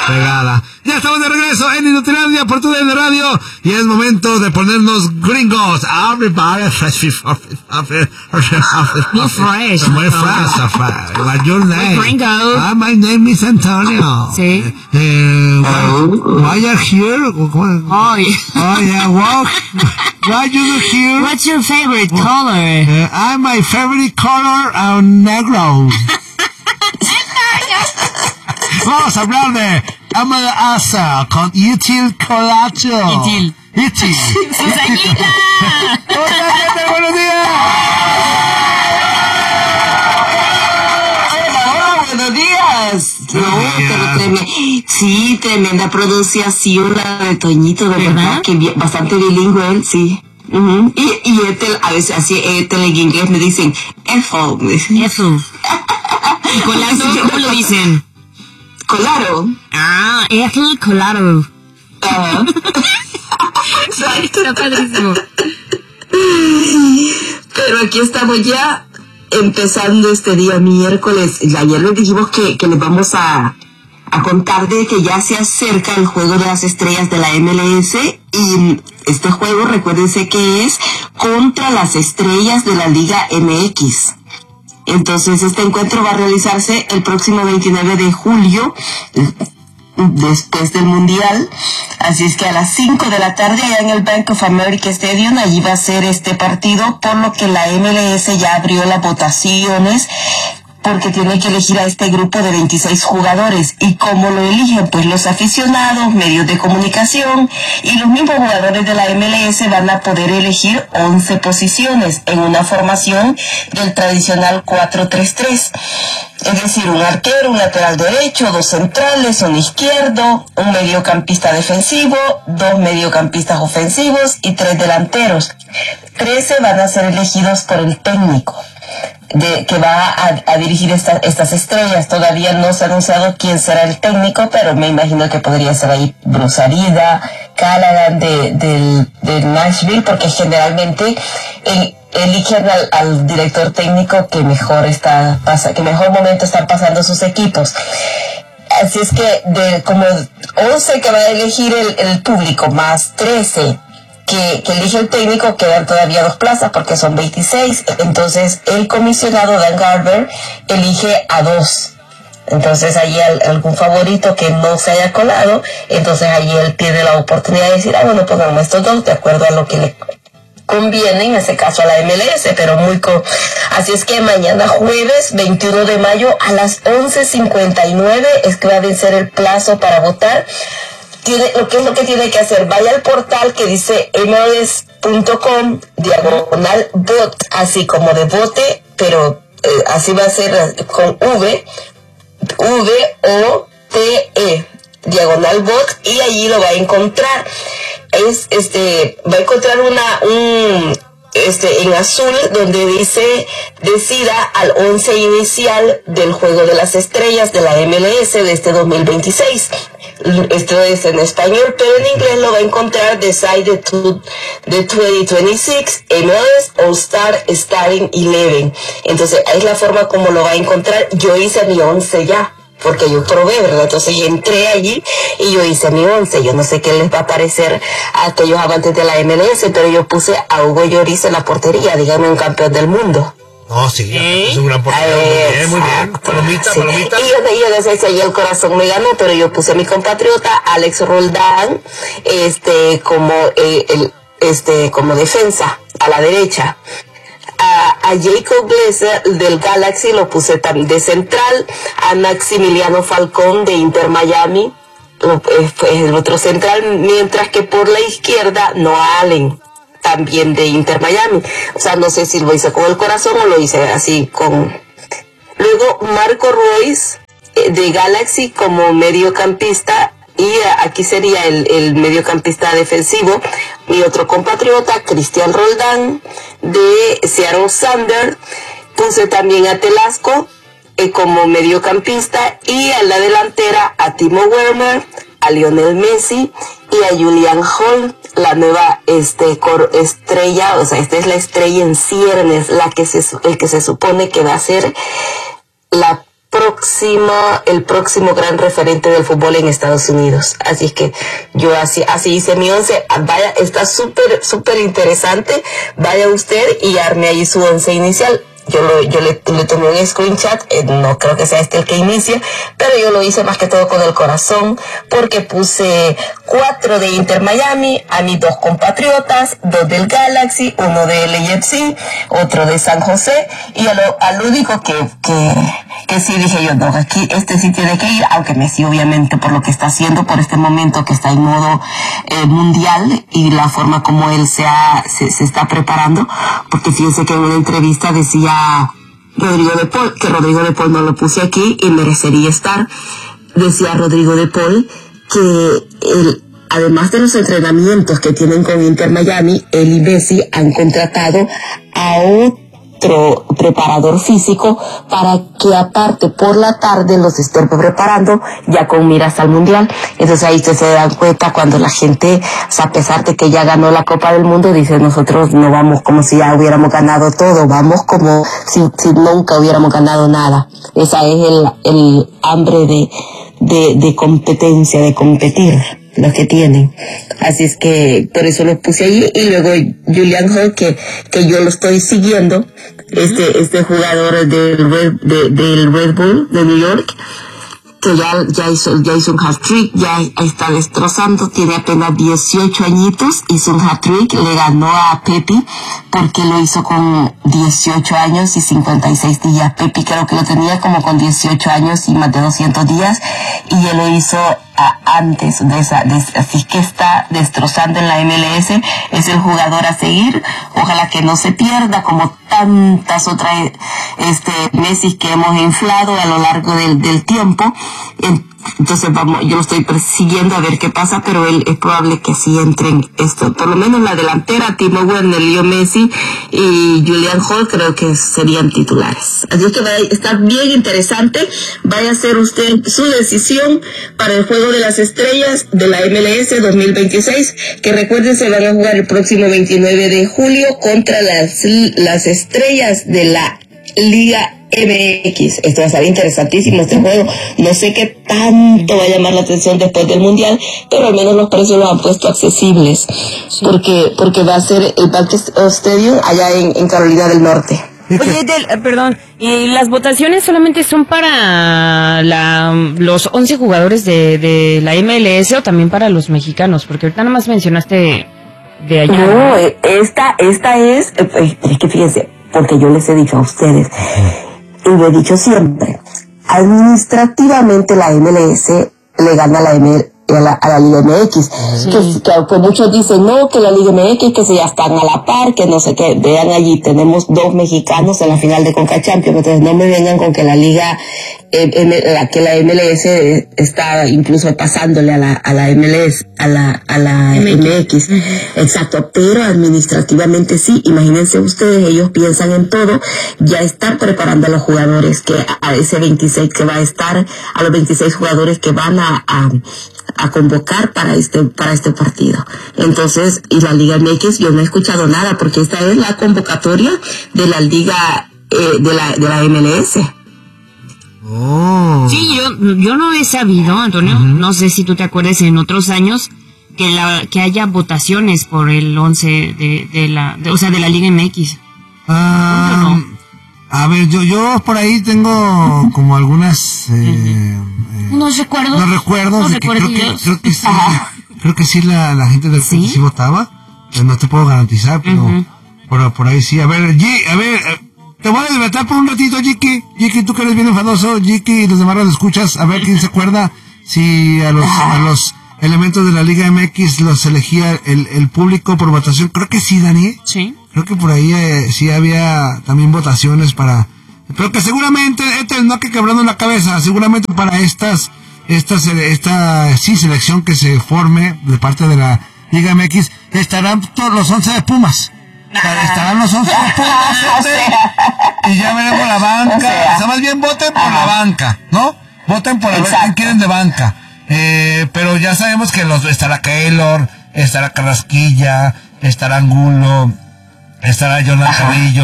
pegada. Ya estamos de regreso en Inutilandia por tu DN Radio y es momento de ponernos gringos. Everybody fresh. Muy fresh. What's your name? Gringo. My name is Antonio. Sí. Why are here? Oh, yeah, why you here? what's your favorite color? My favorite color negro. Vamos a hablar de ama de asa con Itil Colacho. Itil. ¡Susannita! ¡Hola, gente! ¡Buenos días! Hola, buenos días. Sí, tremenda pronunciación la de Toñito, de verdad, que bastante bilingüe él, sí. Uh-huh. Y a veces así en inglés me dicen Efo. Eso. ¿Y Colazo cómo lo dicen? Colaro. Es el Colaro. Está padrísimo. Pero aquí estamos ya empezando este día miércoles. Ayer les dijimos que les vamos a contar de que ya se acerca el juego de las estrellas de la MLS y este juego, recuérdense que es contra las estrellas de la Liga MX. Entonces este encuentro va a realizarse el próximo 29 de julio, después del Mundial, así es que a las 5 de la tarde allá en el Bank of America Stadium, allí va a ser este partido, por lo que la MLS ya abrió las votaciones, porque tiene que elegir a este grupo de 26 jugadores. ¿Y cómo lo eligen? Pues los aficionados, medios de comunicación y los mismos jugadores de la MLS van a poder elegir 11 posiciones en una formación del tradicional 4-3-3. Es decir, un arquero, un lateral derecho, 2 centrales, un izquierdo, un mediocampista defensivo, 2 mediocampistas ofensivos y 3 delanteros. 13 van a ser elegidos por el técnico que va a dirigir estas estrellas. Todavía no se ha anunciado quién será el técnico, pero me imagino que podría ser ahí Bruce Arida, Callaghan del Nashville, porque generalmente eligen al director técnico que mejor momento están pasando sus equipos. Así es que como 11 que va a elegir el público más 13 que elige el técnico, quedan todavía 2 plazas porque son 26. Entonces el comisionado Dan Garber elige a 2. Entonces allí algún favorito que no se haya colado, entonces allí él tiene la oportunidad de decir, bueno, pongamos estos 2 de acuerdo a lo que le conviene, en ese caso a la MLS, pero así es que mañana jueves 21 de mayo a las 11:59 es que va a vencer el plazo para votar. ¿Qué es lo que tiene que hacer? Vaya al portal que dice MLS.com /vote, así como de vote, pero así va a ser con VOTE /vote, y allí lo va a encontrar. Va a encontrar en azul donde dice decida al 11 inicial del juego de las estrellas de la MLS de este 2026. Esto es en español, pero en inglés lo va a encontrar Decide the 2026 MLS All-Star Starting 11. Entonces es la forma como lo va a encontrar. Yo hice mi 11 ya, porque yo probé, ¿verdad? Entonces entré allí y yo hice mi 11. Yo no sé qué les va a parecer a aquellos amantes de la MLS, pero yo puse a Hugo Lloris en la portería, dígame, un campeón del mundo. No, sí, es un gran portero. Muy bien. Palomita. Y yo no sé si ahí el corazón me ganó, pero yo puse a mi compatriota Alex Roldán, como defensa, a la derecha. A Jacob Glazer del Galaxy lo puse de central, a Maximiliano Falcón de Inter Miami, es el otro central, mientras que por la izquierda Noah Allen, también de Inter Miami. O sea, no sé si lo hice con el corazón o lo hice así con... Luego Marco Royce de Galaxy como mediocampista, y aquí sería el mediocampista defensivo. Mi otro compatriota, Cristian Roldán de Seattle Sounders. Puse también a Telasco como mediocampista, y a la delantera a Timo Werner, a Lionel Messi y a Julian Hall, la nueva estrella. O sea, esta es la estrella en ciernes, el que se supone que va a ser el próximo gran referente del fútbol en Estados Unidos. Así es que yo así hice mi 11. Vaya, está súper interesante. Vaya usted y arme ahí su 11 inicial. Yo le tomé un screenshot, no creo que sea este el que inicia, pero yo lo hice más que todo con el corazón, porque puse 4 de Inter Miami, a mis 2 compatriotas, 2 del Galaxy, 1 del LAFC, otro de San José, y al único que sí dije yo, no, aquí este sí tiene que ir, aunque Messi obviamente por lo que está haciendo, por este momento que está en modo mundial, y la forma como él se está preparando, porque fíjense que en una entrevista decía Rodrigo de Paul, que Rodrigo de Paul no lo puse aquí y merecería estar. Decía Rodrigo de Paul que además de los entrenamientos que tienen con Inter Miami, él y Messi han contratado a otro preparador físico para que aparte por la tarde los esté preparando ya con miras al mundial. Entonces ahí ustedes se dan cuenta cuando la gente, o sea, a pesar de que ya ganó la Copa del Mundo, dice, nosotros no vamos como si ya hubiéramos ganado todo, vamos como si nunca hubiéramos ganado nada. Esa es el hambre de competencia, de competir, los que tienen. Así es que por eso lo puse allí. Y luego Julian Hall, que yo lo estoy siguiendo, este jugador del Red Bull de New York, que ya hizo un hat-trick, ya está destrozando, tiene apenas 18 añitos, hizo un hat-trick, le ganó a Pepi, porque lo hizo con 18 años y 56 días. Pepi creo que lo tenía como con 18 años y más de 200 días, y él lo hizo antes así que está destrozando en la MLS. Es el jugador a seguir, ojalá que no se pierda como tantas otras Messi que hemos inflado a lo largo del tiempo. Entonces yo lo estoy persiguiendo a ver qué pasa, pero él es probable que sí entren por lo menos la delantera, Timo Werner, Leo Messi y Julian Hall creo que serían titulares. Así que va a estar bien interesante. Vaya a hacer usted su decisión para el Juego de las Estrellas de la MLS 2026, que recuerden se van a jugar el próximo 29 de julio contra las estrellas de la Liga MX. Esto va a estar interesantísimo este juego. No sé qué tanto va a llamar la atención después del mundial, pero al menos los precios los han puesto accesibles, sí. porque va a ser el Bank Stadium allá en Carolina del Norte. Oye, perdón, ¿y las votaciones solamente son para los 11 jugadores de la MLS o también para los mexicanos? Porque ahorita nada más mencionaste de allá. No, esta es que fíjense, porque yo les he dicho a ustedes, y lo he dicho siempre, administrativamente la MLS le gana a la Liga MX, sí. que muchos dicen no, que la Liga MX que se ya están a la par, que no sé qué. Vean allí, tenemos 2 mexicanos en la final de Conca Champions, entonces no me vengan con que la Liga que la MLS está incluso pasándole a la MLS, a la MX. Exacto, pero administrativamente sí. Imagínense ustedes, ellos piensan en todo, ya están preparando a los jugadores que a ese 26 que va a estar, a los 26 jugadores que van a convocar para este partido. Entonces, y la Liga MX yo no he escuchado nada, porque esta es la convocatoria de la Liga de la MLS. Oh. Sí, yo no he sabido, Antonio, no sé si tú te acuerdas en otros años que haya votaciones por el 11 de la Liga MX. No. A ver, yo por ahí tengo como algunas unos recuerdos. No recuerdo, creo que sí la gente del ¿sí? Sí votaba. No te puedo garantizar, pero por ahí sí. A ver, te voy a desvelar por un ratito, Jiki, tú que eres bien enfadoso, Jiki y los demás los escuchas, a ver quién se acuerda si a los elementos de la Liga MX los elegía el público por votación. Creo que sí, Dani. Sí. Creo que por ahí sí había también votaciones pero que seguramente, no que quebrando la cabeza, seguramente para esta selección que se forme de parte de la Liga MX, estarán todos los 11 de Pumas. Estarán los 11 de Pumas, y ya veremos la banca. O sea, más bien voten por la banca, ¿no? Voten por a ver quién quieren de banca. Pero ya sabemos que estará Keylor, estará Carrasquilla, estará Angulo, estará Jonathan Carrillo,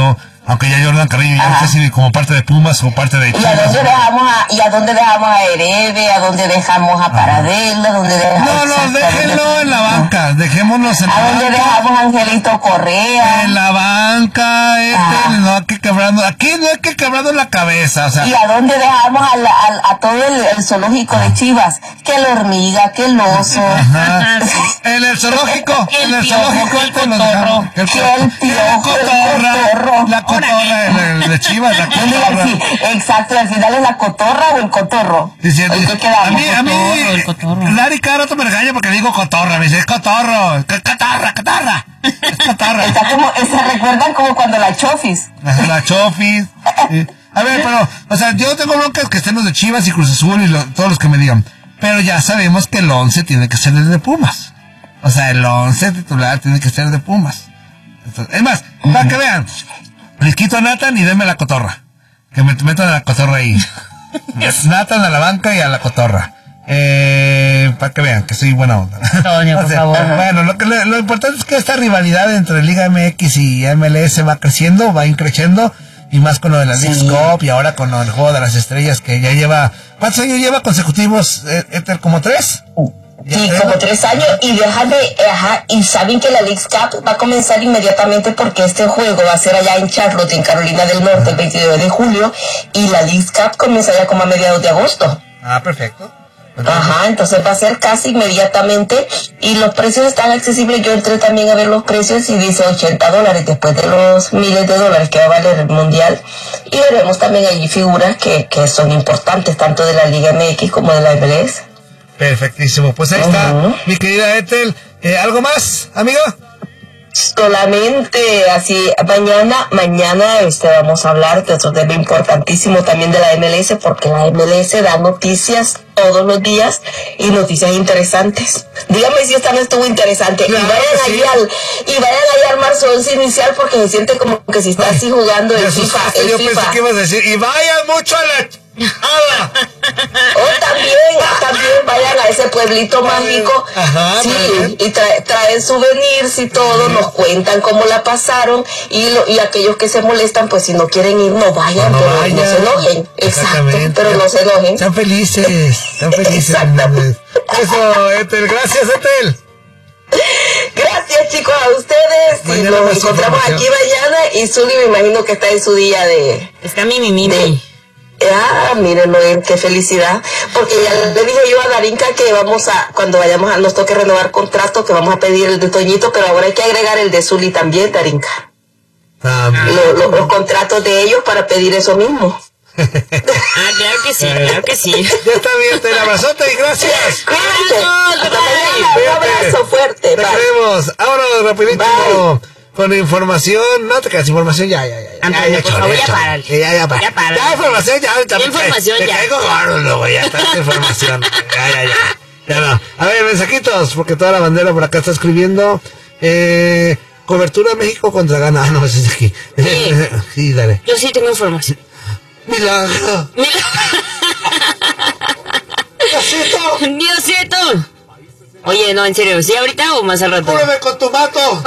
Aunque ya Jordan Carrillo ya está así como parte de Pumas o parte de Chivas. ¿Y a dónde dejamos a Herebe? ¿A dónde dejamos a Paradela? No, déjenlo en la banca. Dejémonos en la banca. ¿A dónde dejamos a Angelito Correa? En la banca, no hay que quebrando. Aquí no hay que quebrando la cabeza, o sea. ¿Y a dónde dejamos a todo el zoológico de Chivas? Que la hormiga, que el oso. Ajá. En el zoológico. El cotorro. Que el piojo, la cotorra de Chivas, la cotorra. Exacto, al final es la cotorra o el cotorro. Diciendo, a mí, el cotorro. Larry cada rato me regaña porque digo cotorra, me dice, es cotorro, catarra. Es catarra. Se recuerdan como cuando la Chofis. La Chofis. Sí. A ver, pero, o sea, yo tengo broncas que estén los de Chivas y Cruz Azul y todos los que me digan. Pero ya sabemos que el 11 tiene que ser el de Pumas. O sea, el 11 titular tiene que ser de Pumas. Entonces, es más, para que vean, les quito a Nathan y denme la cotorra. Que me metan a la cotorra ahí. Nathan a la banca y a la cotorra. Para que vean que soy buena onda. Toño, por favor. Bueno, lo importante es que esta rivalidad entre Liga MX y MLS va creciendo, va increciendo. Y más con lo de la Leagues Cup y ahora con el Juego de las Estrellas que ya lleva... ¿Cuántos años lleva consecutivos, Ethel? ¿Como 3? Sí, como 3 años. Y saben que la Leagues Cup va a comenzar inmediatamente porque este juego va a ser allá en Charlotte, en Carolina del Norte, el 22 de julio. Y la Leagues Cup comienza ya como a mediados de agosto. Ah, perfecto. Entonces va a ser casi inmediatamente y los precios están accesibles. Yo entré también a ver los precios y dice $80 después de los miles de dólares que va a valer el mundial, y veremos también allí figuras que son importantes tanto de la Liga MX como de la MLS. Perfectísimo, pues ahí está mi querida Ethel. ¿Algo más, amiga? Solamente así, mañana vamos a hablar de otro tema importantísimo también de la MLS, porque la MLS da noticias todos los días y noticias interesantes. Dígame si esta no estuvo interesante. Claro, y vayan allá al marzo 11 inicial porque se siente como que si está así jugando el FIFA. Yo pensé que ibas a decir, y vayan mucho a la... también vayan a ese pueblito mágico. Ajá, sí, y traen souvenirs y todo, nos cuentan cómo la pasaron, y aquellos que se molestan, pues si no quieren ir, no vayan, pero no se enojen. Exacto, pero no se enojen. Sean felices. Eso, Ethel, gracias, Ethel. Gracias, chicos, a ustedes. Mañana nos encontramos aquí mañana, y Zuli me imagino que está en su día de... Está Mimi. Mírenlo, qué felicidad, porque ya le dije yo a Darinka que cuando vayamos nos toque renovar contrato, que vamos a pedir el de Toñito, pero ahora hay que agregar el de Zuli también, Darinka. Los contratos de ellos para pedir eso mismo. Claro que sí. Ya está bien, te abrazote y gracias. Cuídate. Hasta mañana, un abrazo fuerte. Te queremos. Ahora rapidito. Bye. Con información, no te quedas información, ya, por favor, ya para. Ya, información, te caigo gordo luego, ya está esta información. Ya no. A ver, mensajitos, porque toda la bandera por acá está escribiendo. Cobertura México contra Ghana. No, ese es aquí. Sí, dale. Yo sí tengo información. Milagro. Diosito. Oye, no, en serio, ¿sí ahorita o más al rato? ¡Cúrame con tu mato!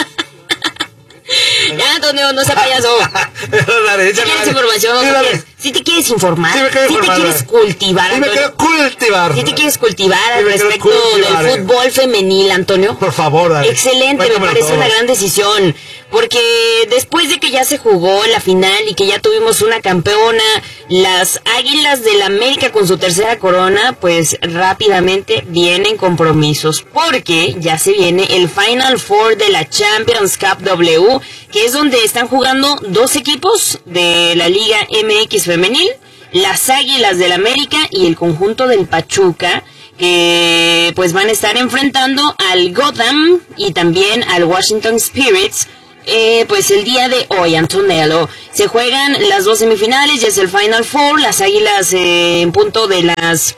Ya, Antonio, no sea payaso. Dale, ¿Sí quieres información? Si te quieres informar, si te quieres cultivar, Antonio. Si te quieres cultivar al respecto del fútbol femenil, Antonio. Por favor, dale. Excelente, me parece una gran decisión. Porque después de que ya se jugó la final y que ya tuvimos una campeona, las Águilas del América con su tercera corona, pues rápidamente vienen compromisos. Porque ya se viene el Final Four de la Champions Cup W, que es donde están jugando 2 equipos de la Liga MX femenil, las Águilas del América y el conjunto del Pachuca, que pues van a estar enfrentando al Gotham y también al Washington Spirits. Pues el día de hoy, Antonello, se juegan las 2 semifinales, ya es el Final Four, las Águilas en punto de las,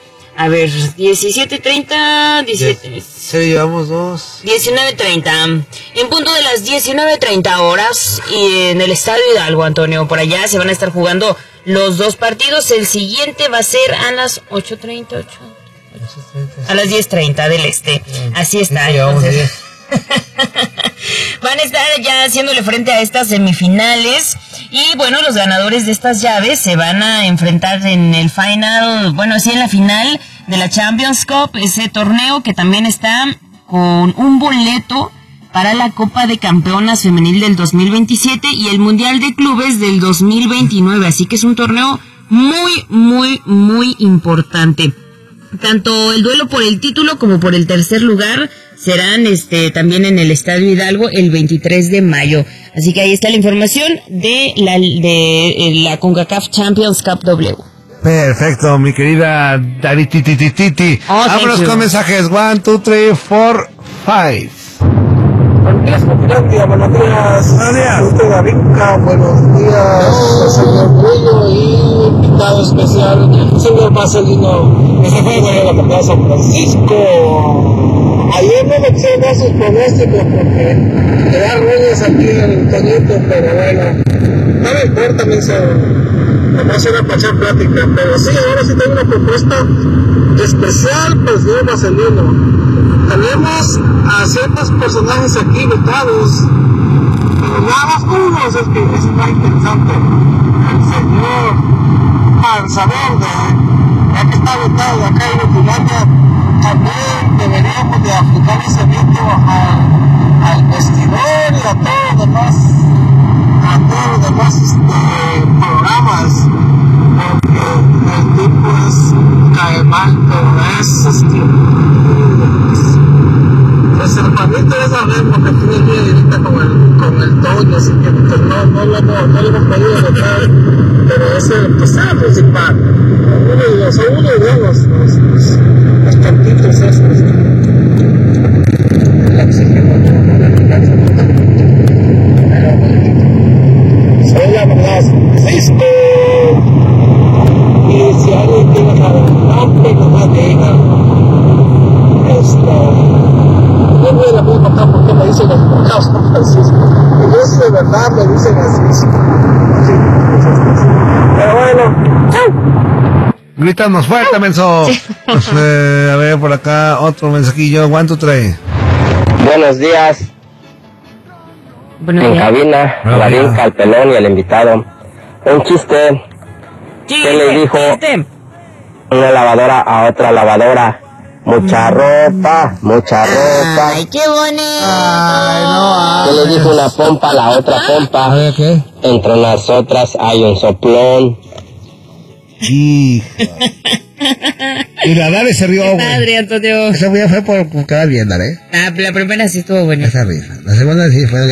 17:30, 17. Se llevamos 2. 19:30, en punto de las 19:30 horas, y en el Estadio Hidalgo, Antonio, por allá se van a estar jugando los 2 partidos, el siguiente va a ser a las 8:30, a las 10:30 del este, así está, entonces... Van a estar ya haciéndole frente a estas semifinales. Y bueno, los ganadores de estas llaves se van a enfrentar en el final, bueno, sí, en la final de la Champions Cup, ese torneo que también está con un boleto para la Copa de Campeonas Femenil del 2027 y el Mundial de Clubes del 2029. Así que es un torneo muy, muy, muy importante. Tanto el duelo por el título como por el tercer lugar serán también en el Estadio Hidalgo el 23 de mayo. Así que ahí está la información de la CONCACAF Champions Cup W. Perfecto, mi querida Dari Titi. Vámonos con mensajes. 1, 2, 3, 4, 5. Buenos días, Confilandia, buenos días. Buenos días. Usted Gavica, buenos días, señor Murillo y invitado especial, señor Marcelino. Ese fue de la Comunidad San Francisco. Ayer no me quisieron dar sus pronósticos porque me da ruidos aquí en el Toñito, pero bueno, no me importa, me hizo. Nomás era para echar plática, pero sí, ahora sí tengo una propuesta especial, pues de Marcelino. Tenemos a ciertos personajes aquí invitados, pero nada más unos, es que es más interesante. El señor Panza Verde, ya que está invitado de acá en Finlandia, también deberíamos de aplicar ese mito al vestidor y a todos los demás programas, porque el tipo cae mal, pero es pues el hermanito ya sabemos que tiene línea directa con el Toño, así que pues no lo hemos podido notar, pero es el principal, uno de los tontitos esos. El oxígeno no le alcanza, pero soy la verdad, Francisco, y si alguien tiene que haber un nombre, nomás diga, yo no le voy a contar por qué me dicen los mercados San Francisco, y es de verdad me dicen así, pero bueno, ¡chau! Grítanos fuerte, menso. A ver, por acá otro mensajillo. 1, 2, 3. Buenos días. En cabina, a la Vinca, al pelón y al invitado. Un chiste. ¿Qué le dijo una lavadora a otra lavadora? Mucha ropa, mucha ropa. ¡Ay, qué bonito! Ay, no. ¿Qué le dijo una pompa a la otra pompa? A ver, ¿qué? Entre nosotras hay un soplón. Y la Dale se rió, güey. Padre, Antonio. Esa fue por quedar bien, Dale. La primera sí estuvo buena. Esa risa. La segunda sí fue.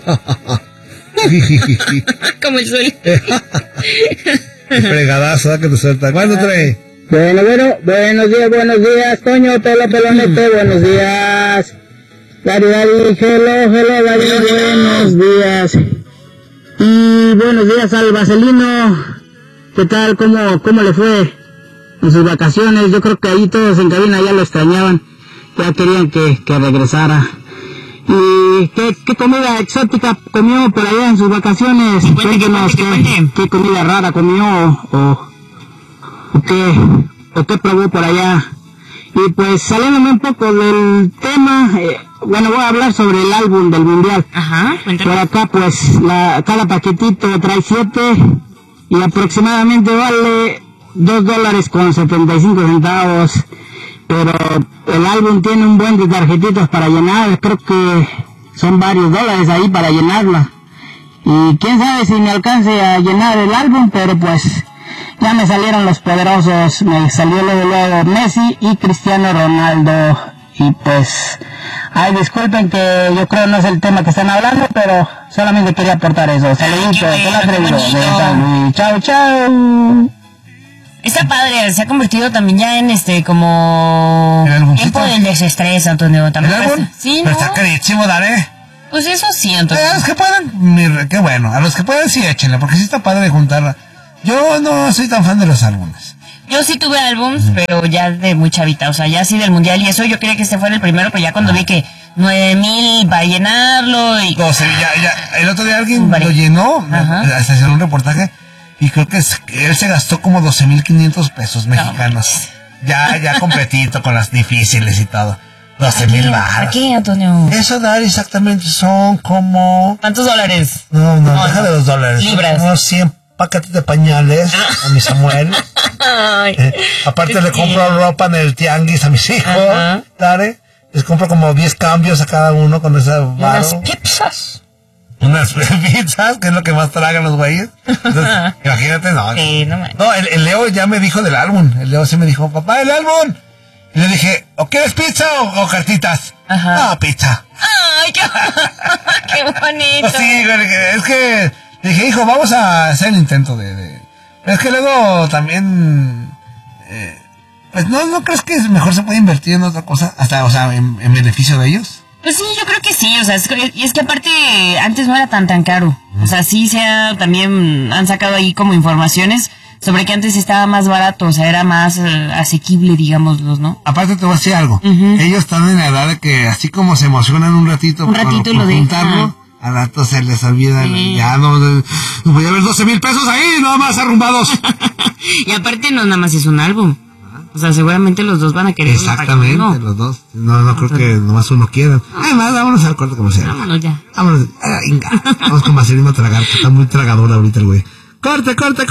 Como el sol. Fregadazo, que te suelta. ¿Cuándo trae? Bueno, buenos días, Toño, pelonete, buenos días. Dari, hello, Dari, buenos días. Y buenos días al Vaselino. ¿Qué tal? ¿Cómo le fue en sus vacaciones? Yo creo que ahí todos en cabina ya lo extrañaban, ya querían que regresara. ¿Y qué comida exótica comió por allá en sus vacaciones? Cuéntenos qué comida rara comió o qué probó por allá. Y pues saliéndome un poco del tema, bueno, voy a hablar sobre el álbum del Mundial. Ajá, cuéntame. Por acá pues cada paquetito trae 7 y aproximadamente vale $2.75, pero el álbum tiene un buen de tarjetitas para llenar, creo que son varios dólares ahí para llenarla, y quién sabe si me alcance a llenar el álbum, pero pues ya me salieron los poderosos, me salió luego Messi y Cristiano Ronaldo, y pues ay, disculpen que yo creo no es el tema que están hablando, pero solamente quería aportar eso. Saluditos, chao. Está padre, se ha convertido también ya en como tiempo del desestrés, Antonio. ¿El álbum? Sí, pero ¿no? está carísimo, Daré. Pues eso sí, Antonio. A los que puedan, qué bueno, a los que puedan sí échenle, porque sí está padre de juntarla. Yo no soy tan fan de los álbumes. Yo sí tuve álbums, pero ya de muy chavita, o sea, ya sí del mundial y eso, yo quería que este fuera el primero, pero ya cuando vi que 9,000 para llenarlo y... No, ya, el otro día alguien lo llenó, hasta hicieron un reportaje, y creo que él se gastó como 12,500 pesos mexicanos. No. Ya completito, con las difíciles y todo. $12,000 baros. ¿Para qué, Antonio? Eso, Dari, exactamente son como... ¿Cuántos dólares? No, deja de los dólares. Libras. Unos 100 paquetes de pañales a mi Samuel. Aparte le compro ropa en el tianguis a mis hijos, Dari. Les compro como 10 cambios a cada uno con esa varo. Unas pizzas. Unas pizzas, que es lo que más tragan los güeyes. Entonces, imagínate, no. No, el Leo ya me dijo del álbum. El Leo sí me dijo, papá, el álbum. Y le dije, ¿o quieres pizza o cartitas? No, pizza. ¡Ay, qué bonito! Sí, es que le dije, hijo, vamos a hacer el intento de... Es que luego también... pues ¿no crees que mejor se puede invertir en otra cosa? Hasta, o sea, en beneficio de ellos. Pues sí, yo creo que sí, o sea, es que aparte antes no era tan caro. O sea, sí también han sacado ahí como informaciones sobre que antes estaba más barato, o sea, era más asequible, digámoslo, ¿no? Aparte te voy a decir algo, ellos están en la edad de que así como se emocionan un ratito por juntarlo, al rato se les olvida, ya no voy a ver 12,000 pesos ahí, nada más arrumbados. Y aparte no nada más es un álbum. O sea, seguramente los dos van a querer. Exactamente, los dos. No creo que nomás uno quiera. Además, vámonos al corte como sea. Vámonos ya. Vámonos. Vamos con Marcelino a tragar, que está muy tragador ahorita el güey. Corte.